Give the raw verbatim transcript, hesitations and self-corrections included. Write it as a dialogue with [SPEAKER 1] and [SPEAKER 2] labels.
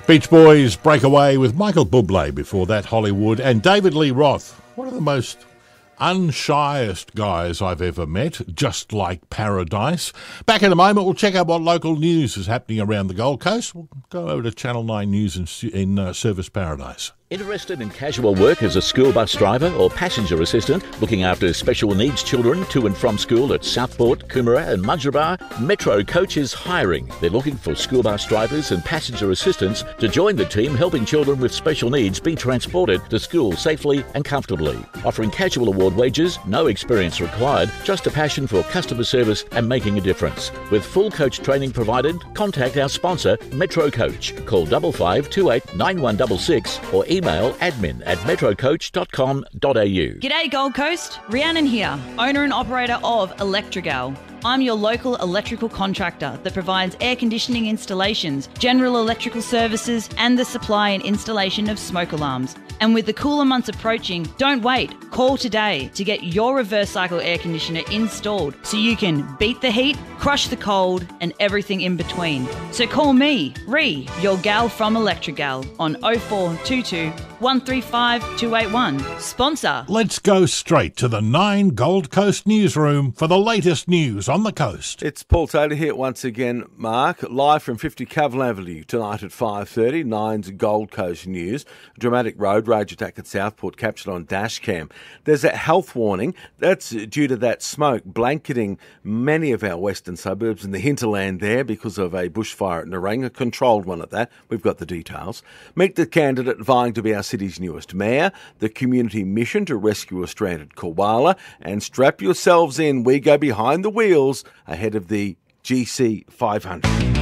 [SPEAKER 1] Beach Boys break away with Michael Bublé, before that Hollywood, and David Lee Roth, one of the most unshyest guys I've ever met, just like paradise. Back in a moment, we'll check out what local news is happening around the Gold Coast. We'll go over to Channel nine News in, in uh, Service Paradise.
[SPEAKER 2] Interested in casual work as a school bus driver or passenger assistant, looking after special needs children to and from school at Southport, Coomera and Mudgeeraba? Metro Coach is hiring. They're looking for school bus drivers and passenger assistants to join the team helping children with special needs be transported to school safely and comfortably. Offering casual award wages, no experience required, just a passion for customer service and making a difference. With full coach training provided, contact our sponsor, Metro Coach. Call five five two eight nine one six six or email Email admin at metrocoach dot com dot a u.
[SPEAKER 3] G'day Gold Coast, Rhiannon here, owner and operator of Electrigal. I'm your local electrical contractor that provides air conditioning installations, general electrical services and the supply and installation of smoke alarms. And with the cooler months approaching, don't wait. Call today to get your reverse cycle air conditioner installed so you can beat the heat, crush the cold and everything in between. So call me, Ree, your gal from Electrigal on oh four two two, one three five, two eight one. Sponsor.
[SPEAKER 1] Let's go straight to the Nine Gold Coast newsroom for the latest news on the coast.
[SPEAKER 4] It's Paul Taylor here once again, Mark, live from fifty Cavill Avenue tonight at five thirty, Nine's Gold Coast News. Dramatic road rage attack at Southport captured on dash cam. There's a health warning. That's due to that smoke blanketing many of our western suburbs in the hinterland there because of a bushfire at Narang, a controlled one at that. We've got the details. Meet the candidate vying to be our city's newest mayor, the community mission to rescue a stranded koala, and strap yourselves in. We go behind the wheels ahead of the G C five hundred.